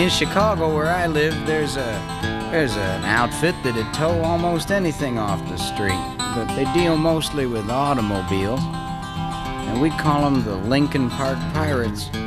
In Chicago, where I live, there's an outfit that'd tow almost anything off the street, but they deal mostly with automobiles, and we call them the Lincoln Park Pirates.